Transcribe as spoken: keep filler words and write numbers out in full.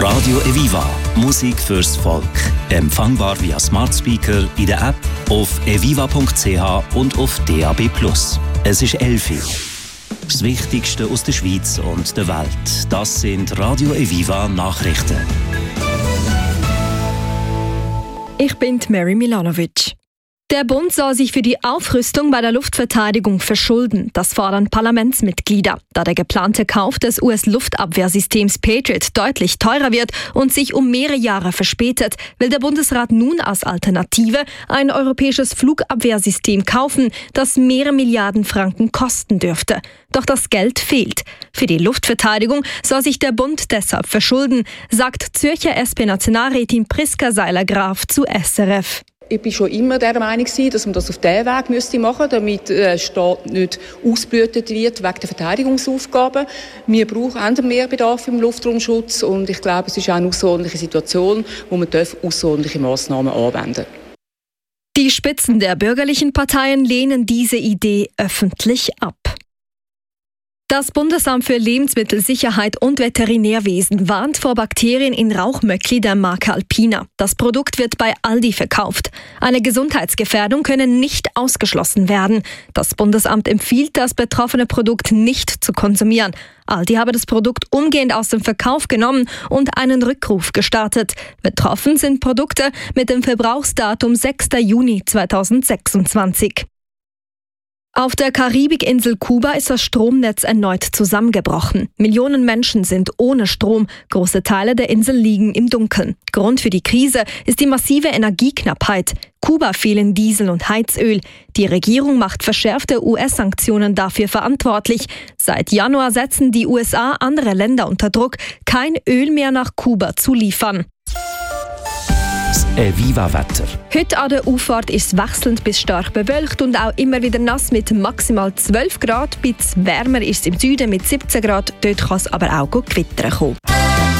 Radio Eviva. Musik fürs Volk. Empfangbar via Smart Speaker, in der App, auf eviva punkt c h und auf D A B plus. Es ist elf Uhr. Das Wichtigste aus der Schweiz und der Welt. Das sind Radio Eviva Nachrichten. Ich bin Mary Milanovic. Der Bund soll sich für die Aufrüstung bei der Luftverteidigung verschulden. Das fordern Parlamentsmitglieder. Da der geplante Kauf des U S-Luftabwehrsystems Patriot deutlich teurer wird und sich um mehrere Jahre verspätet, will der Bundesrat nun als Alternative ein europäisches Flugabwehrsystem kaufen, das mehrere Milliarden Franken kosten dürfte. Doch das Geld fehlt. Für die Luftverteidigung soll sich der Bund deshalb verschulden, sagt Zürcher S P-Nationalrätin Priska Seiler-Graf zu S R F. Ich war schon immer der Meinung, dass man das auf diesen Weg machen müsste, damit der Staat nicht ausgeblutet wird wegen der Verteidigungsaufgaben. Wir brauchen einen Mehrbedarf im Luftraumschutz und ich glaube, es ist auch eine außerordentliche Situation, wo man außerordentliche Massnahmen anwenden darf. Die Spitzen der bürgerlichen Parteien lehnen diese Idee öffentlich ab. Das Bundesamt für Lebensmittelsicherheit und Veterinärwesen warnt vor Bakterien in Rauchmöckli der Marke Alpina. Das Produkt wird bei Aldi verkauft. Eine Gesundheitsgefährdung könne nicht ausgeschlossen werden. Das Bundesamt empfiehlt, das betroffene Produkt nicht zu konsumieren. Aldi habe das Produkt umgehend aus dem Verkauf genommen und einen Rückruf gestartet. Betroffen sind Produkte mit dem Verbrauchsdatum sechster Juni zweitausendsechsundzwanzig. Auf der Karibikinsel Kuba ist das Stromnetz erneut zusammengebrochen. Millionen Menschen sind ohne Strom. Große Teile der Insel liegen im Dunkeln. Grund für die Krise ist die massive Energieknappheit. Kuba fehlen Diesel und Heizöl. Die Regierung macht verschärfte U S-Sanktionen dafür verantwortlich. Seit Januar setzen die U S A andere Länder unter Druck, kein Öl mehr nach Kuba zu liefern. Das Eviva-Wetter. Heute an der Auffahrt ist es wechselnd bis stark bewölkt und auch immer wieder nass mit maximal zwölf Grad. Bis wärmer ist es im Süden mit siebzehn Grad. Dort kann es aber auch gewittern kommen.